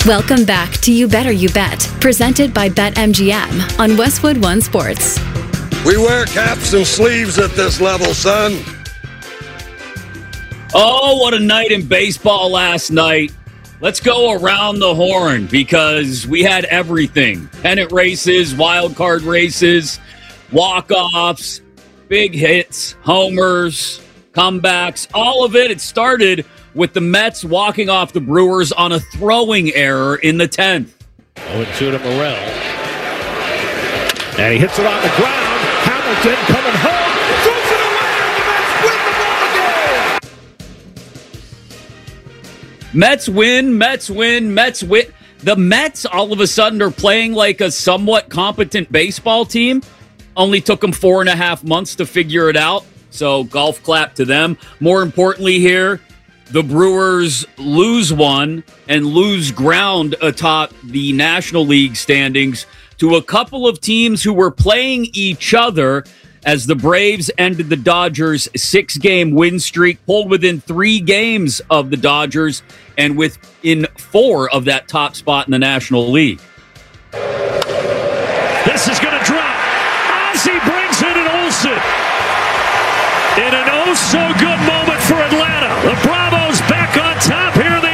Welcome back to You Better You Bet, presented by BetMGM on Westwood One Sports. We wear caps and sleeves at this level, son. Oh, what a night in baseball last night. Let's go around the horn because we had everything. Pennant races, wild card races, walk-offs, big hits, homers, comebacks, all of it. It started with the Mets walking off the Brewers on a throwing error in the 10th. 0-2 to Morel. And he hits it on the ground. Hamilton coming home. Throws it away. And the Mets win the ball game. Mets win. The Mets all of a sudden are playing like a somewhat competent baseball team. Only took them 4.5 months to figure it out. So golf clap to them. More importantly here, the Brewers lose one and lose ground atop the National League standings to a couple of teams who were playing each other as the Braves ended the Dodgers' 6-game win streak, pulled within 3 games of the Dodgers and within 4 of that top spot in the National League. This is going to drop. Ozzie brings in an Olsen. In an oh-so-good moment for Atlanta. The Bravos back on top here in the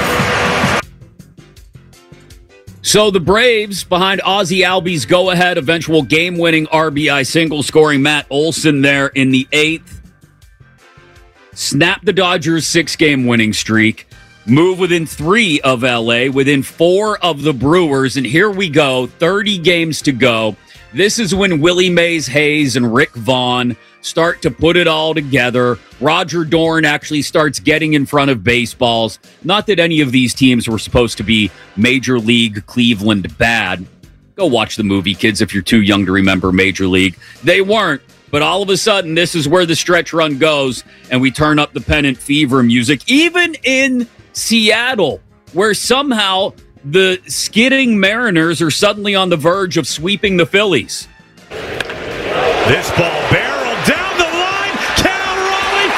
8th. So the Braves, behind Ozzie Albies' go-ahead eventual game-winning RBI single, scoring Matt Olson there in the 8th, snap the Dodgers' 6-game winning streak, move within 3 of LA, within 4 of the Brewers, and here we go, 30 games to go. This is when Willie Mays Hayes and Rick Vaughn start to put it all together. Roger Dorn actually starts getting in front of baseballs. Not that any of these teams were supposed to be Major League Cleveland bad. Go watch the movie, kids, if you're too young to remember Major League. They weren't, but all of a sudden, this is where the stretch run goes, and we turn up the pennant fever music, even in Seattle, where somehow the skidding Mariners are suddenly on the verge of sweeping the Phillies. This ball barreled down the line. Cal Raleigh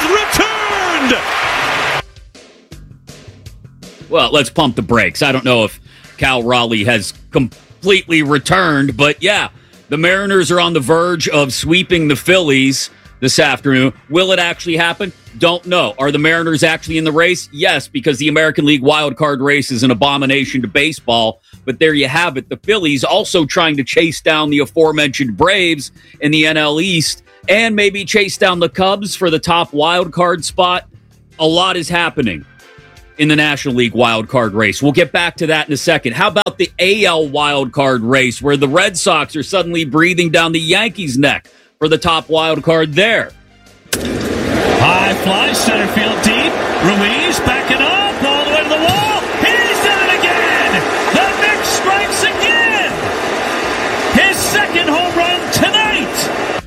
has returned. Well, let's pump the brakes. I don't know if Cal Raleigh has completely returned, but yeah, the Mariners are on the verge of sweeping the Phillies this afternoon. Will it actually happen? Don't know. Are the Mariners actually in the race? Yes, because the American League wild card race is an abomination to baseball. But there you have it. The Phillies also trying to chase down the aforementioned Braves in the NL East and maybe chase down the Cubs for the top wild card spot. A lot is happening in the National League wild card race. We'll get back to that in a second. How about the AL wild card race where the Red Sox are suddenly breathing down the Yankees' neck for the top wild card there? High fly, center field deep. Ruiz backing up all the way to the wall. He's done it again. The Knicks strikes again. His second home run tonight.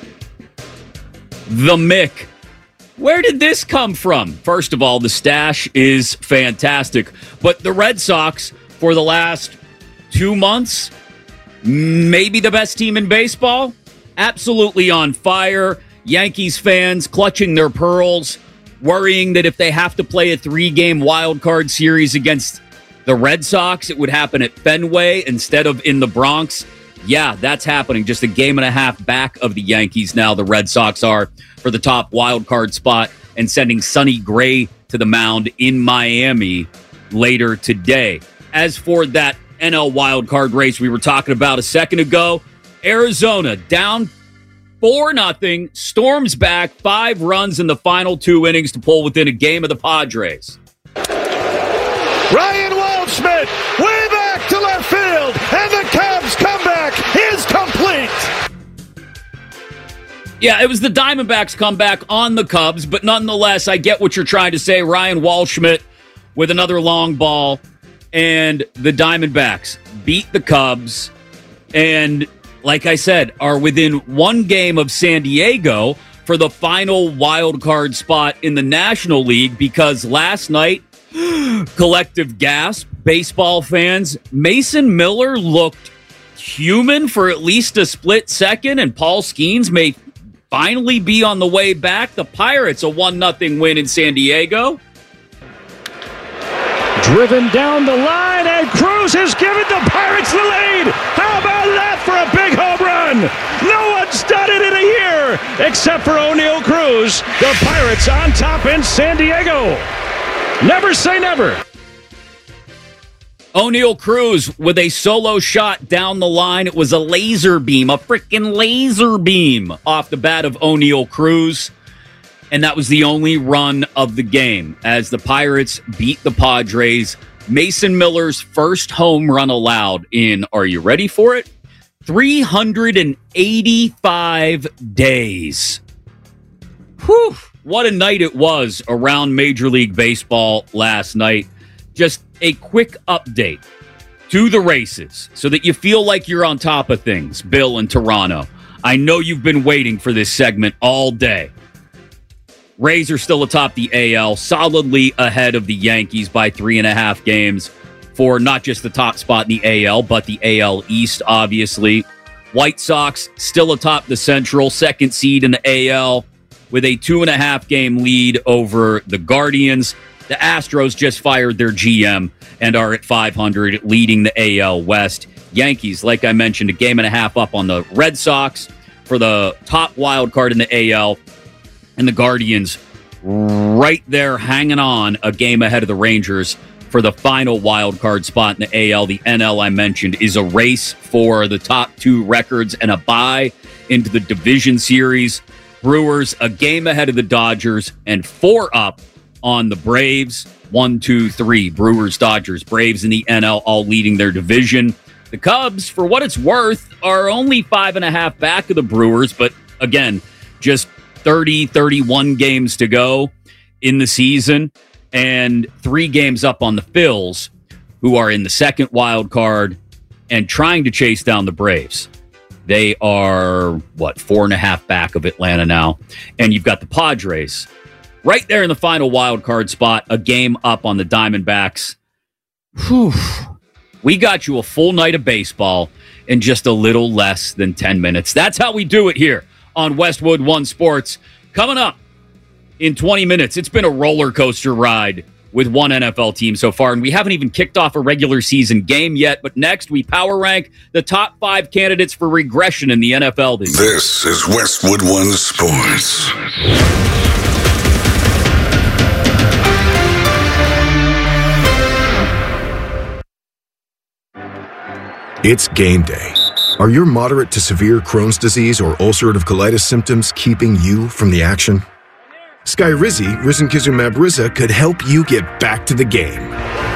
The Mick. Where did this come from? First of all, the stash is fantastic. But the Red Sox, for the last 2 months, maybe the best team in baseball, absolutely on fire. Yankees fans clutching their pearls, worrying that if they have to play a 3-game wild card series against the Red Sox, it would happen at Fenway instead of in the Bronx. Yeah, that's happening. Just a game and a half back of the Yankees now, the Red Sox are, for the top wild card spot, and sending Sonny Gray to the mound in Miami later today. As for that NL wild card race we were talking about a second ago, Arizona down 4-0, storms back 5 runs in the final 2 innings to pull within a game of the Padres. Ryan Waldschmidt way back to left field, and the Cubs comeback is complete. Yeah, it was the Diamondbacks comeback on the Cubs, but nonetheless, I get what you're trying to say. Ryan Waldschmidt with another long ball, and the Diamondbacks beat the Cubs, and like I said, are within 1 game of San Diego for the final wild card spot in the National League, because last night, collective gasp, baseball fans, Mason Miller looked human for at least a split second, and Paul Skeens may finally be on the way back. The Pirates, a 1-0 win in San Diego. Driven down the line, and Cruz has given the Pirates the lead. How about that for a big home run? No one's done it in a year except for O'Neill Cruz. The Pirates on top in San Diego. Never say never. O'Neill Cruz with a solo shot down the line. It was a laser beam, a freaking laser beam off the bat of O'Neill Cruz. And that was the only run of the game as the Pirates beat the Padres. Mason Miller's first home run allowed in, are you ready for it? 385 days. Whew. What a night it was around Major League Baseball last night. Just a quick update to the races so that you feel like you're on top of things, Bill in Toronto. I know you've been waiting for this segment all day. Rays are still atop the AL, solidly ahead of the Yankees by 3.5 games for not just the top spot in the AL, but the AL East, obviously. White Sox still atop the Central, second seed in the AL with a 2.5 game lead over the Guardians. The Astros just fired their GM and are at 500, leading the AL West. Yankees, like I mentioned, 1.5 games up on the Red Sox for the top wild card in the AL. And the Guardians right there hanging on 1 game ahead of the Rangers for the final wild card spot in the AL. The NL, I mentioned, is a race for the top 2 records and a bye into the division series. Brewers 1 game ahead of the Dodgers and 4 up on the Braves. 1, 2, 3. Brewers, Dodgers, Braves in the NL all leading their division. The Cubs, for what it's worth, are only 5.5 back of the Brewers, but again, just 31 games to go in the season and 3 games up on the Phils, who are in the second wild card and trying to chase down the Braves. They are, 4.5 back of Atlanta now. And you've got the Padres right there in the final wild card spot, 1 game up on the Diamondbacks. Whew. We got you a full night of baseball in just a little less than 10 minutes. That's how we do it here on Westwood One Sports. Coming up in 20 minutes, it's been a roller coaster ride with one NFL team so far, and we haven't even kicked off a regular season game yet. But next, we power rank the top 5 candidates for regression in the NFL this year. This is Westwood One Sports. It's game day. Are your moderate to severe Crohn's disease or ulcerative colitis symptoms keeping you from the action? Skyrizi, risankizumab Riza, could help you get back to the game.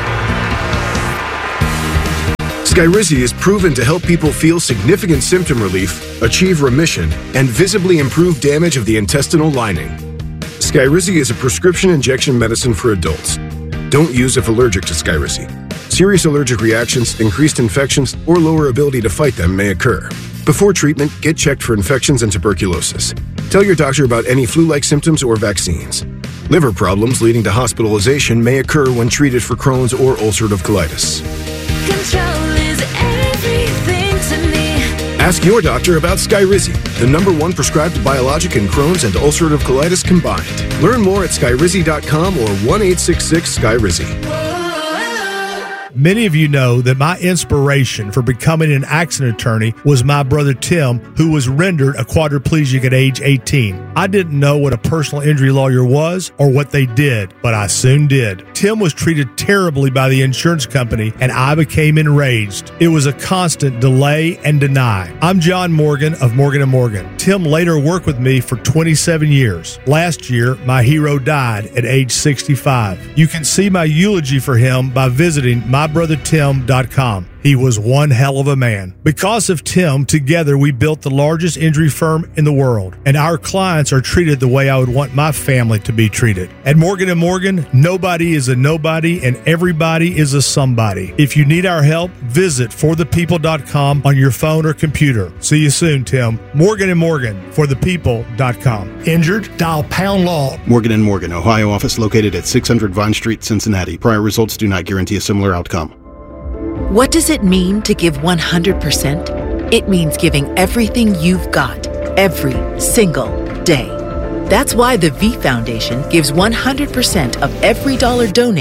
Skyrizi is proven to help people feel significant symptom relief, achieve remission, and visibly improve damage of the intestinal lining. Skyrizi is a prescription injection medicine for adults. Don't use if allergic to Skyrizi. Serious allergic reactions, increased infections, or lower ability to fight them may occur. Before treatment, get checked for infections and tuberculosis. Tell your doctor about any flu-like symptoms or vaccines. Liver problems leading to hospitalization may occur when treated for Crohn's or ulcerative colitis. Control is everything to me. Ask your doctor about Skyrizi, the #1 prescribed biologic in Crohn's and ulcerative colitis combined. Learn more at skyrizi.com or 1-866-SKYRIZI. Many of you know that my inspiration for becoming an accident attorney was my brother Tim, who was rendered a quadriplegic at age 18. I didn't know what a personal injury lawyer was or what they did, but I soon did. Tim was treated terribly by the insurance company, and I became enraged. It was a constant delay and deny. I'm John Morgan of Morgan & Morgan. Tim later worked with me for 27 years. Last year, my hero died at age 65. You can see my eulogy for him by visiting mybrothertim.com. He was one hell of a man. Because of Tim, together we built the largest injury firm in the world, and our clients are treated the way I would want my family to be treated. At Morgan & Morgan, nobody is a nobody and everybody is a somebody. If you need our help, visit forthepeople.com on your phone or computer. See you soon, Tim. Morgan & Morgan, forthepeople.com. Injured? Dial pound law. Morgan & Morgan, Ohio office located at 600 Vine Street, Cincinnati. Prior results do not guarantee a similar outcome. What does it mean to give 100%? It means giving everything you've got, every single day. That's why the V Foundation gives 100% of every dollar donated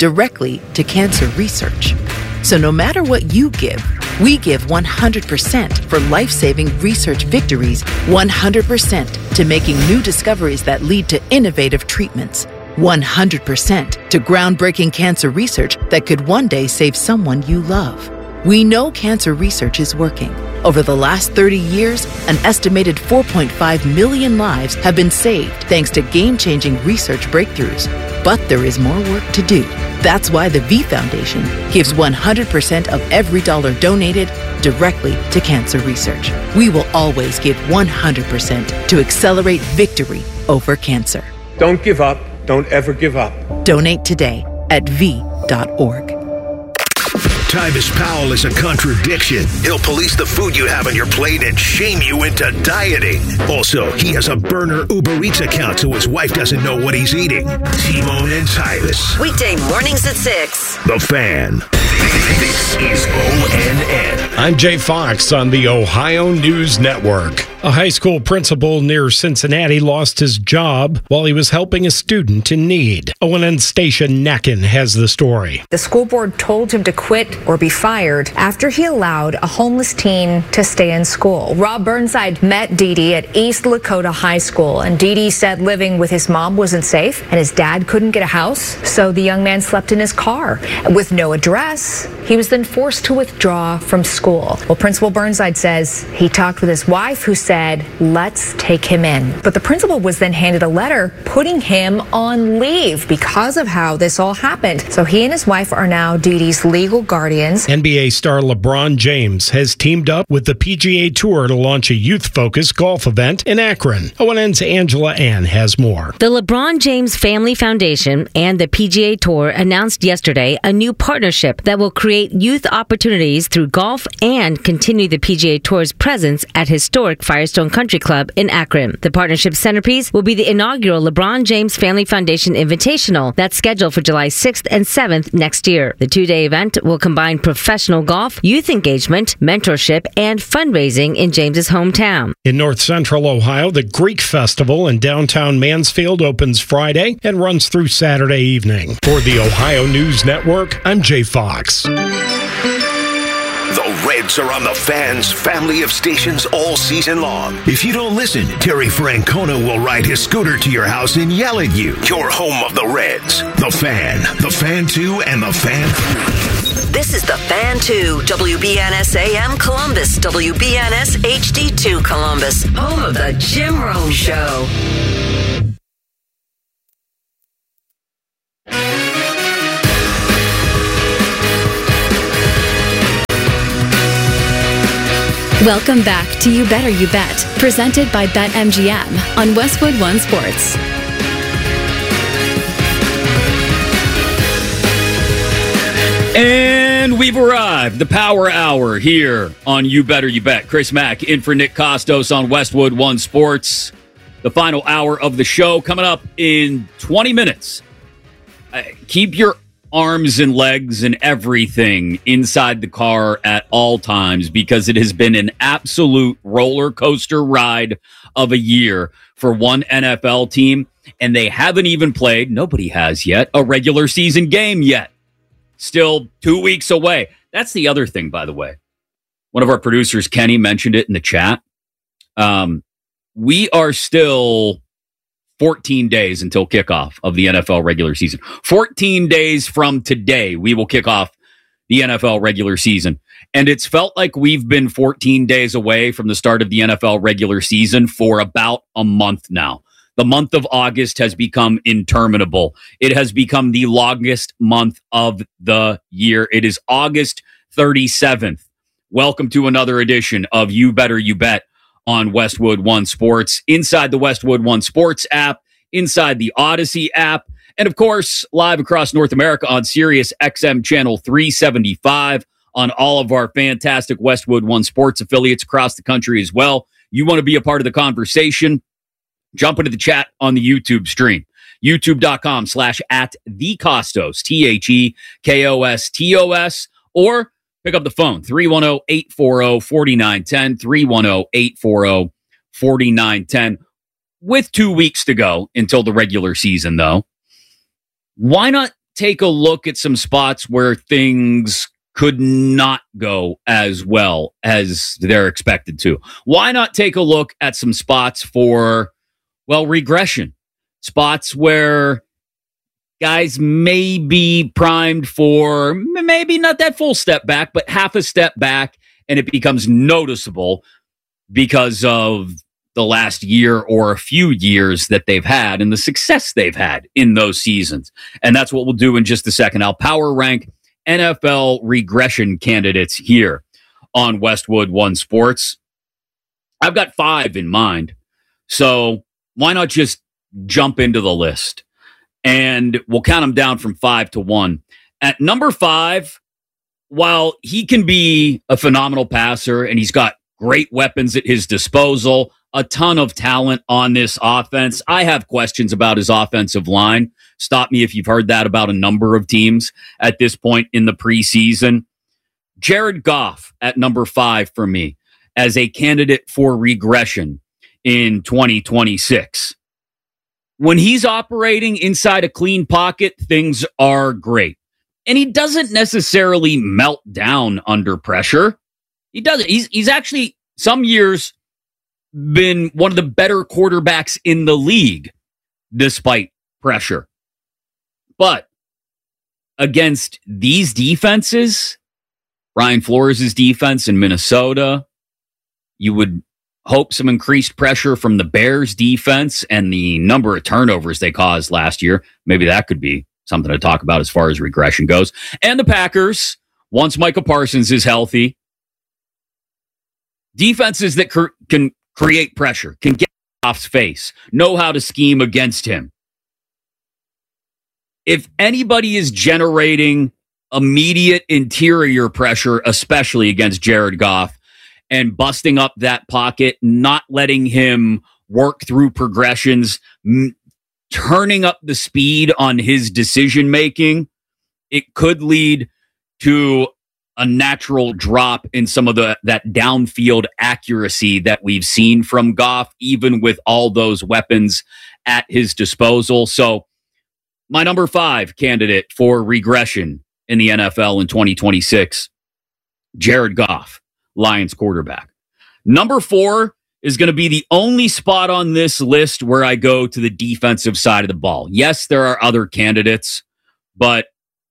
directly to cancer research. So no matter what you give, we give 100% for life-saving research victories, 100% to making new discoveries that lead to innovative treatments, 100% to groundbreaking cancer research that could one day save someone you love. We know cancer research is working. Over the last 30 years, an estimated 4.5 million lives have been saved thanks to game-changing research breakthroughs. But there is more work to do. That's why the V Foundation gives 100% of every dollar donated directly to cancer research. We will always give 100% to accelerate victory over cancer. Don't give up. Don't ever give up. Donate today at v.org. Tyvis Powell is a contradiction. He'll police the food you have on your plate and shame you into dieting. Also, he has a burner Uber Eats account so his wife doesn't know what he's eating. Timon and Tyvis. Weekday mornings at 6. The Fan. This is ONN. I'm Jay Fox on the Ohio News Network. A high school principal near Cincinnati lost his job while he was helping a student in need. ONN station Nacken has the story. The school board told him to quit or be fired after he allowed a homeless teen to stay in school. Rob Burnside met Dee Dee at East Lakota High School, and Dee Dee said living with his mom wasn't safe and his dad couldn't get a house, so the young man slept in his car. With no address, he was then forced to withdraw from school. Well, Principal Burnside says he talked with his wife, who said, let's take him in. But the principal was then handed a letter putting him on leave because of how this all happened. So he and his wife are now Dee Dee's legal guardians. NBA star LeBron James has teamed up with the PGA Tour to launch a youth-focused golf event in Akron. ONN's Angela Ann has more. The LeBron James Family Foundation and the PGA Tour announced yesterday a new partnership that will create youth opportunities through golf and continue the PGA Tour's presence at historic Firestone Country Club in Akron. The partnership centerpiece will be the inaugural LeBron James Family Foundation Invitational that's scheduled for July 6th and 7th next year. The two-day event will combine professional golf, youth engagement, mentorship, and fundraising in James's hometown. In north central Ohio, the Greek Festival in downtown Mansfield opens Friday and runs through Saturday evening. For the Ohio News Network, I'm Jay Fox. The Reds are on the Fan's family of stations all season long. If you don't listen, Terry Francona will ride his scooter to your house and yell at you. You're home of the Reds. The Fan, The Fan 2, and The Fan 3. This is The Fan 2, WBNS AM Columbus, WBNS HD2 Columbus, home of the Jim Rome Show. Welcome back to You Better You Bet, presented by BetMGM on Westwood One Sports. And we've arrived, the Power Hour here on You Better You Bet. Chris Mack in for Nick Costos on Westwood One Sports. The final hour of the show coming up in 20 minutes. Keep your arms and legs and everything inside the car at all times, because it has been an absolute roller coaster ride of a year for one NFL team, and they haven't even played, nobody has yet, a regular season game yet. Still 2 weeks away. That's the other thing, by the way. One of our producers, Kenny, mentioned it in the chat. We are still 14 days until kickoff of the NFL regular season. 14 days from today, we will kick off the NFL regular season. And it's felt like we've been 14 days away from the start of the NFL regular season for about a month now. The month of August has become interminable. It has become the longest month of the year. It is August 37th. Welcome to another edition of You Better You Bet on Westwood One Sports, inside the Westwood One Sports app, inside the Odyssey app, and of course, live across North America on Sirius XM Channel 375, on all of our fantastic Westwood One Sports affiliates across the country as well. You want to be a part of the conversation? Jump into the chat on the YouTube stream. YouTube.com/@thecostos, TheKostos, or pick up the phone, 310-840-4910, 310-840-4910. With 2 weeks to go until the regular season, though, why not take a look at some spots where things could not go as well as they're expected to? Why not take a look at some spots for, well, regression? Spots where guys may be primed for maybe not that full step back, but half a step back, and it becomes noticeable because of the last year or a few years that they've had and the success they've had in those seasons. And that's what we'll do in just a second. I'll power rank NFL regression candidates here on Westwood One Sports. I've got 5 in mind, so why not just jump into the list? And we'll count them down from 5 to 1. At number 5, while he can be a phenomenal passer and he's got great weapons at his disposal, a ton of talent on this offense, I have questions about his offensive line. Stop me if you've heard that about a number of teams at this point in the preseason. Jared Goff at number 5 for me as a candidate for regression in 2026. When he's operating inside a clean pocket, things are great. And he doesn't necessarily melt down under pressure. He doesn't. He's actually, some years, been one of the better quarterbacks in the league despite pressure. But against these defenses, Brian Flores' defense in Minnesota, you would hope some increased pressure from the Bears defense and the number of turnovers they caused last year. Maybe that could be something to talk about as far as regression goes. And the Packers, once Micah Parsons is healthy, defenses that can create pressure, can get off face, know how to scheme against him. If anybody is generating immediate interior pressure, especially against Jared Goff, and busting up that pocket, not letting him work through progressions, turning up the speed on his decision-making, it could lead to a natural drop in some of that downfield accuracy that we've seen from Goff, even with all those weapons at his disposal. So my number 5 candidate for regression in the NFL in 2026, Jared Goff, Lions quarterback. Number 4 is going to be the only spot on this list where I go to the defensive side of the ball. Yes, there are other candidates, but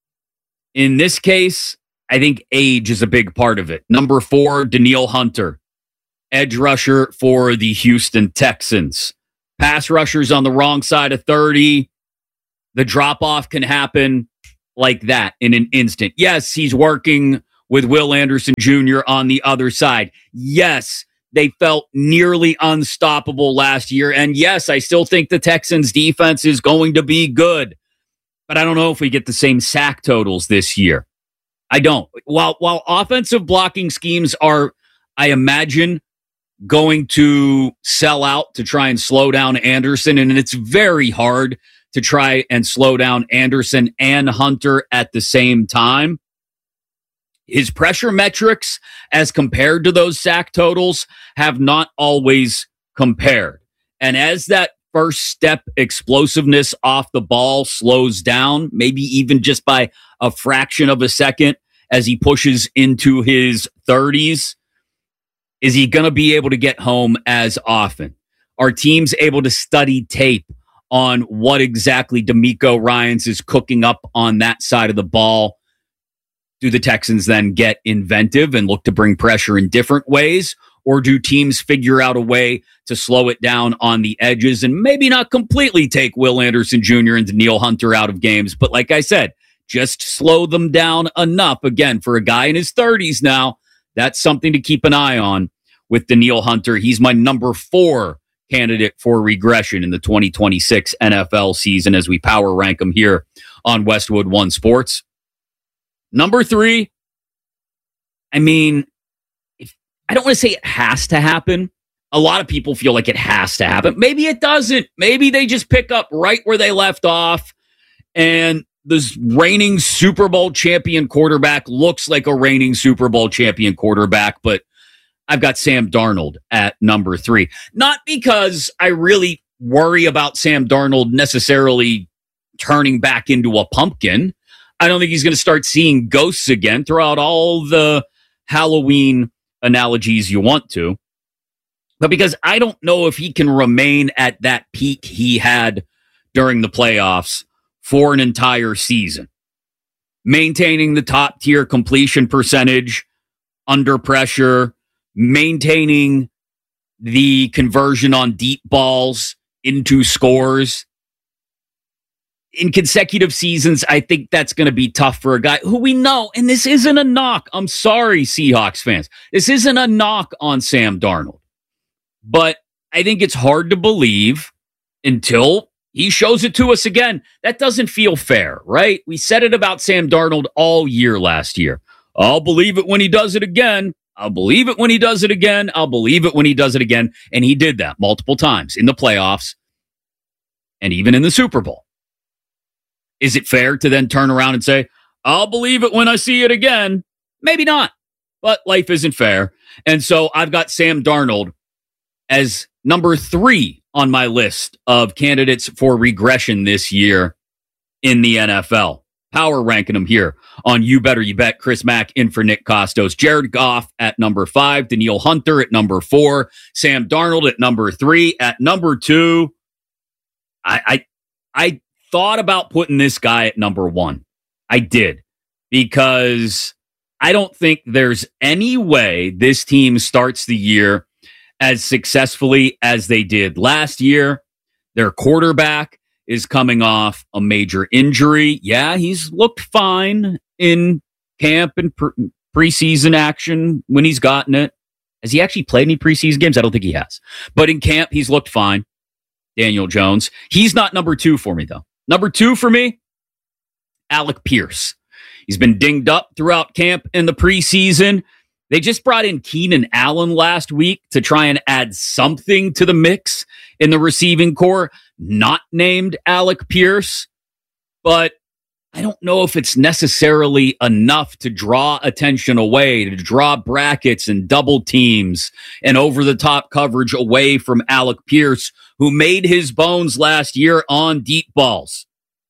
in this case, I think age is a big part of it. Number 4, Danielle Hunter, edge rusher for the Houston Texans. Pass rushers on the wrong side of 30. The drop-off can happen like that in an instant. Yes, he's working with Will Anderson Jr. on the other side. Yes, they felt nearly unstoppable last year. And yes, I still think the Texans defense is going to be good. But I don't know if we get the same sack totals this year. I don't. While offensive blocking schemes are, I imagine, going to sell out to try and slow down Anderson, and it's very hard to try and slow down Anderson and Hunter at the same time. His pressure metrics as compared to those sack totals have not always compared. And as that first step explosiveness off the ball slows down, maybe even just by a fraction of a second as he pushes into his 30s, is he going to be able to get home as often? Are teams able to study tape on what exactly DeMeco Ryans is cooking up on that side of the ball? Do the Texans then get inventive and look to bring pressure in different ways? Or do teams figure out a way to slow it down on the edges and maybe not completely take Will Anderson Jr. and Danielle Hunter out of games? But like I said, just slow them down enough. Again, for a guy in his 30s now, that's something to keep an eye on with Danielle Hunter. He's my number 4 candidate for regression in the 2026 NFL season as we power rank him here on Westwood One Sports. Number 3, I mean, I don't want to say it has to happen. A lot of people feel like it has to happen. Maybe it doesn't. Maybe they just pick up right where they left off, and this reigning Super Bowl champion quarterback looks like a reigning Super Bowl champion quarterback, but I've got Sam Darnold at number 3. Not because I really worry about Sam Darnold necessarily turning back into a pumpkin. I don't think he's going to start seeing ghosts again throughout all the Halloween analogies you want to. But because I don't know if he can remain at that peak he had during the playoffs for an entire season. Maintaining the top tier completion percentage under pressure, maintaining the conversion on deep balls into scores. In consecutive seasons, I think that's going to be tough for a guy who we know, and this isn't a knock. I'm sorry, Seahawks fans. This isn't a knock on Sam Darnold. But I think it's hard to believe until he shows it to us again. That doesn't feel fair, right? We said it about Sam Darnold all year last year. I'll believe it when he does it again. I'll believe it when he does it again. I'll believe it when he does it again. And he did that multiple times in the playoffs and even in the Super Bowl. Is it fair to then turn around and say, I'll believe it when I see it again? Maybe not, but life isn't fair. And so I've got Sam Darnold as number 3 on my list of candidates for regression this year in the NFL. Power ranking them here on You Better You Bet. Chris Mack in for Nick Costos. Jared Goff at number 5. Danielle Hunter at number 4. Sam Darnold at number 3. At number 2, I thought about putting this guy at number 1. I did, because I don't think there's any way this team starts the year as successfully as they did last year. Their quarterback is coming off a major injury. Yeah, he's looked fine in camp and preseason action when he's gotten it. Has he actually played any preseason games? I don't think he has. But in camp, he's looked fine. Daniel Jones. He's not number 2 for me, though. Number 2 for me, Alec Pierce. He's been dinged up throughout camp in the preseason. They just brought in Keenan Allen last week to try and add something to the mix in the receiving core, not named Alec Pierce. But I don't know if it's necessarily enough to draw attention away, to draw brackets and double teams and over-the-top coverage away from Alec Pierce, who made his bones last year on deep balls.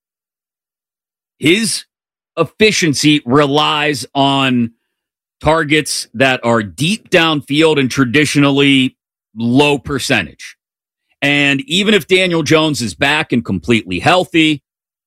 His efficiency relies on targets that are deep downfield and traditionally low percentage. And even if Daniel Jones is back and completely healthy,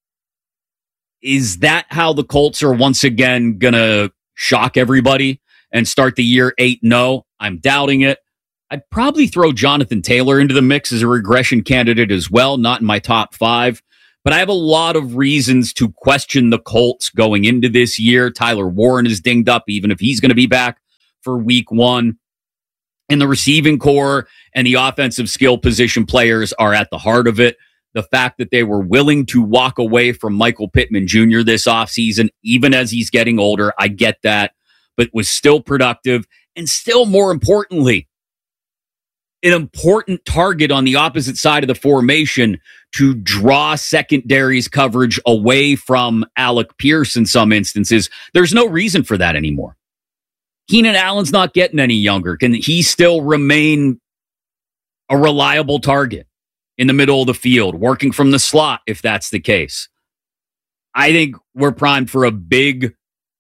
is that how the Colts are once again going to shock everybody and start the year 8-0? I'm doubting it. I'd probably throw Jonathan Taylor into the mix as a regression candidate as well, not in my top 5. But I have a lot of reasons to question the Colts going into this year. Tyler Warren is dinged up, even if he's going to be back for week 1. And the receiving core and the offensive skill position players are at the heart of it. The fact that they were willing to walk away from Michael Pittman Jr. this offseason, even as he's getting older, I get that, but was still productive. And still more importantly, an important target on the opposite side of the formation to draw secondaries coverage away from Alec Pierce in some instances. There's no reason for that anymore. Keenan Allen's not getting any younger. Can he still remain a reliable target in the middle of the field, working from the slot if that's the case? I think we're primed for a big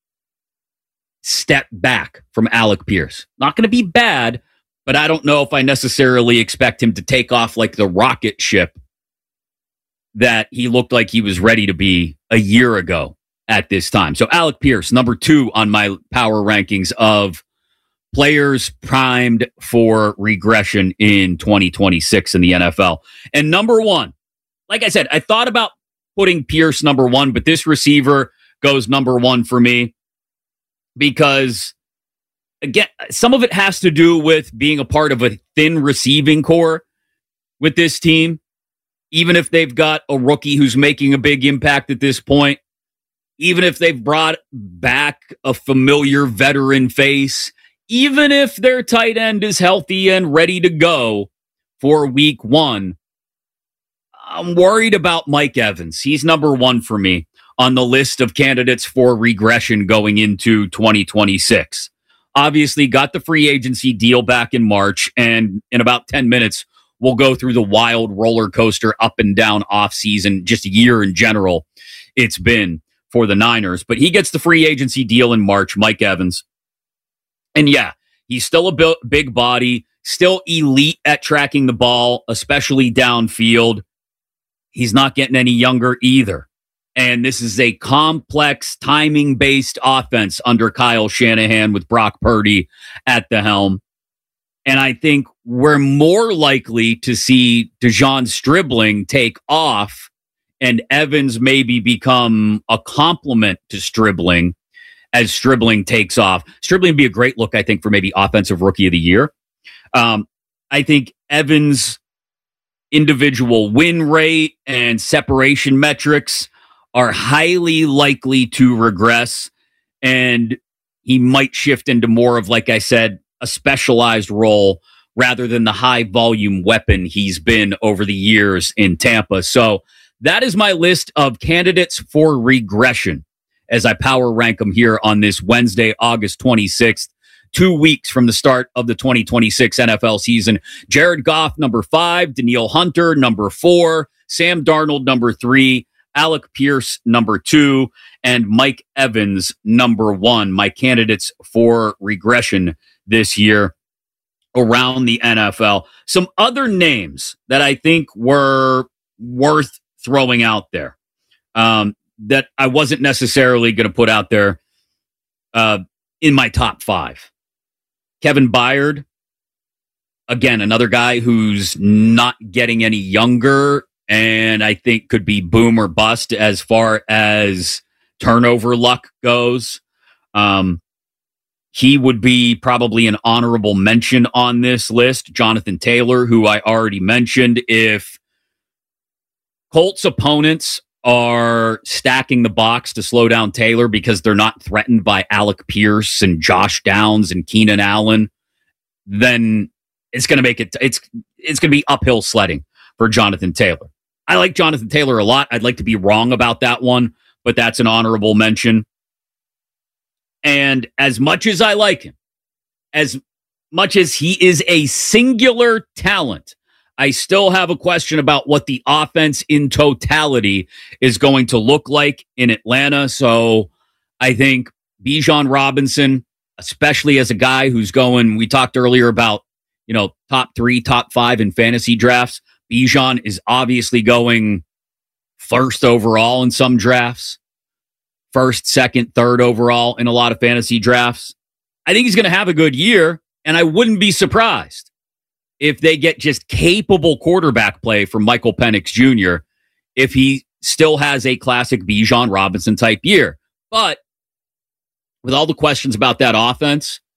step back from Alec Pierce. Not going to be bad, but I don't know if I necessarily expect him to take off like the rocket ship that he looked like he was ready to be a year ago at this time. So Alec Pierce, number 2 on my power rankings of players primed for regression in 2026 in the NFL. And number 1, like I said, I thought about putting Pierce number 1, but this receiver goes number 1 for me because, again, some of it has to do with being a part of a thin receiving core with this team. Even if they've got a rookie who's making a big impact at this point, even if they've brought back a familiar veteran face, even if their tight end is healthy and ready to go for week 1, I'm worried about Mike Evans. He's number 1 for me on the list of candidates for regression going into 2026. Obviously, got the free agency deal back in March, and in about 10 minutes, we'll go through the wild roller coaster up and down offseason, just a year in general it's been for the Niners. But he gets the free agency deal in March, Mike Evans. And yeah, he's still a big body, still elite at tracking the ball, especially downfield. He's not getting any younger either. And this is a complex, timing-based offense under Kyle Shanahan with Brock Purdy at the helm. And I think we're more likely to see Dejon Stribling take off and Evans maybe become a complement to Stribling as Stribling takes off. Stribling would be a great look, I think, for maybe Offensive Rookie of the Year. I think Evans' individual win rate and separation metrics are highly likely to regress, and he might shift into more of, like I said, a specialized role rather than the high volume weapon he's been over the years in Tampa. So that is my list of candidates for regression as I power rank them here on this Wednesday, August 26th, 2 weeks from the start of the 2026 NFL season. Jared Goff, number 5, Danielle Hunter, number 4, Sam Darnold, number 3, Alec Pierce, number 2, and Mike Evans, number 1. My candidates for regression this year around the NFL. Some other names that I think were worth throwing out there that I wasn't necessarily going to put out there in my top 5. Kevin Byard, again, another guy who's not getting any younger, and I think could be boom or bust as far as turnover luck goes. He would be probably an honorable mention on this list. Jonathan Taylor, who I already mentioned. If Colts opponents are stacking the box to slow down Taylor because they're not threatened by Alec Pierce and Josh Downs and Keenan Allen, then it's going to make it, it's going to be uphill sledding for Jonathan Taylor. I like Jonathan Taylor a lot. I'd like to be wrong about that one, but that's an honorable mention. And as much as I like him, as much as he is a singular talent, I still have a question about what the offense in totality is going to look like in Atlanta. So I think Bijan Robinson, especially as a guy who's going, we talked earlier about, top 3, top 5 in fantasy drafts. Bijan is obviously going first overall in some drafts, first, second, third overall in a lot of fantasy drafts. I think he's going to have a good year, and I wouldn't be surprised if they get just capable quarterback play from Michael Penix Jr. if he still has a classic Bijan Robinson type year. But with all the questions about that offense,